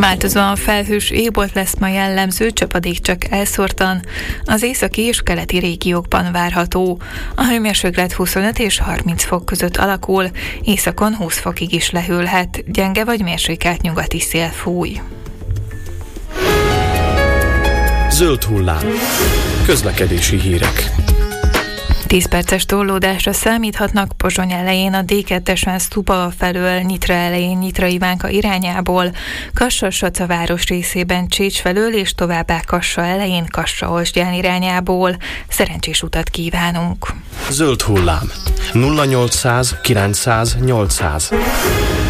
Változóan felhős égbolt lesz ma jellemző, csapadék csak elszórtan, az északi és keleti régiókban várható. A hőmérséklet 25 és 30 fok között alakul, északon 20 fokig is lehűlhet, gyenge vagy mérsékelt nyugati szél fúj. Zöld hullám. Közlekedési hírek. 10 perces torlódásra számíthatnak Pozsony elején a D2-esen Sztupava felől, Nyitra elején Nyitra-Ivánka irányából, Kassa-Saca város részében Csécs felől és továbbá Kassa elején Kassa-Olsgyán irányából. Szerencsés utat kívánunk! Zöld hullám. 0800 900 800.